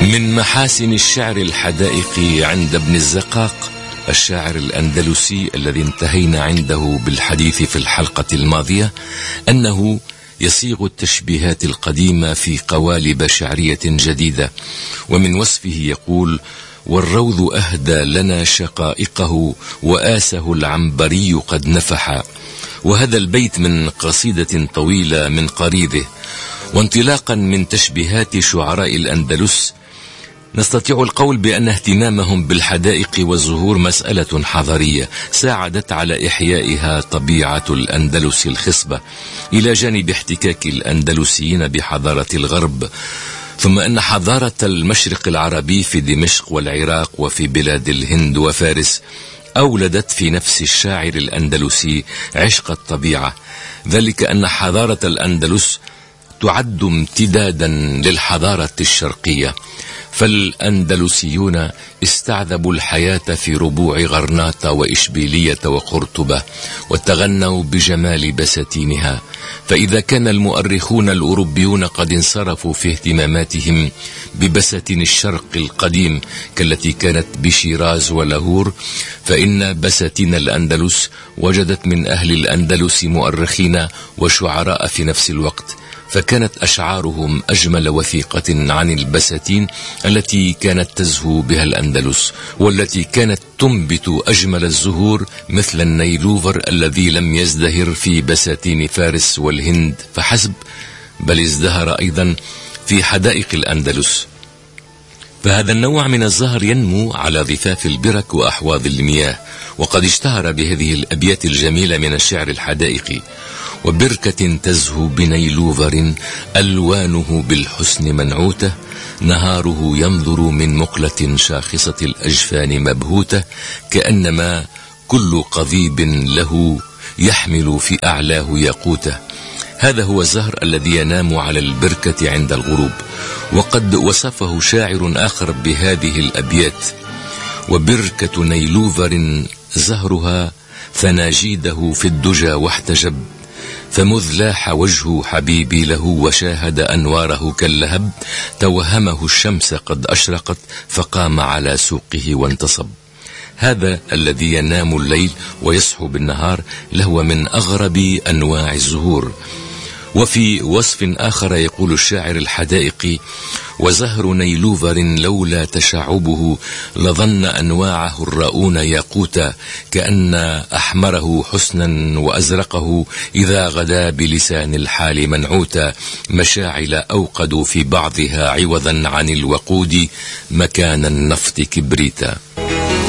من محاسن الشعر الحدائقي عند ابن الزقاق الشاعر الأندلسي الذي انتهينا عنده بالحديث في الحلقة الماضية أنه يصيغ التشبيهات القديمة في قوالب شعرية جديدة. ومن وصفه يقول: والروض أهدى لنا شقائقه وآسه العنبري قد نفح. وهذا البيت من قصيدة طويلة من قريده. وانطلاقا من تشبيهات شعراء الأندلس نستطيع القول بأن اهتمامهم بالحدائق والزهور مسألة حضارية ساعدت على إحيائها طبيعة الأندلس الخصبة، إلى جانب احتكاك الأندلسيين بحضارة الغرب، ثم أن حضارة المشرق العربي في دمشق والعراق وفي بلاد الهند وفارس أولدت في نفس الشاعر الأندلسي عشق الطبيعة، ذلك أن حضارة الأندلس تعد امتدادا للحضارة الشرقية. فالأندلسيون استعذبوا الحياة في ربوع غرناطة وإشبيلية وقرطبة وتغنوا بجمال بساتينها. فإذا كان المؤرخون الأوروبيون قد انصرفوا في اهتماماتهم ببساتين الشرق القديم كالتي كانت بشيراز ولاهور، فإن بساتين الأندلس وجدت من أهل الأندلس مؤرخين وشعراء في نفس الوقت، فكانت أشعارهم أجمل وثيقة عن البساتين التي كانت تزهو بها الأندلس، والتي كانت تنبت أجمل الزهور مثل النيلوفر الذي لم يزدهر في بساتين فارس والهند فحسب، بل ازدهر أيضا في حدائق الأندلس. فهذا النوع من الزهر ينمو على ضفاف البرك وأحواض المياه، وقد اشتهر بهذه الأبيات الجميلة من الشعر الحدائقي: وبركة تزهو بنيلوفر ألوانه بالحسن منعوتة، نهاره ينظر من مقلة شاخصة الأجفان مبهوتة، كأنما كل قضيب له يحمل في أعلاه ياقوتة. هذا هو الزهر الذي ينام على البركة عند الغروب. وقد وصفه شاعر آخر بهذه الأبيات: وبركة نيلوفر زهرها فناجيده في الدجى واحتجب، فمذ لاح وجه حبيبي له وشاهد أنواره كاللهب، توهمه الشمس قد أشرقت فقام على سوقه وانتصب. هذا الذي ينام الليل ويصحو بالنهار لهو من أغرب أنواع الزهور. وفي وصف آخر يقول الشاعر الحدائقي: وزهر نيلوفر لولا تشعبه لظن أنواعه الرؤون ياقوتا، كأن أحمره حسنا وأزرقه إذا غدا بلسان الحال منعوتا، مشاعل أوقدوا في بعضها عوضا عن الوقود مكان النفط كبريتا.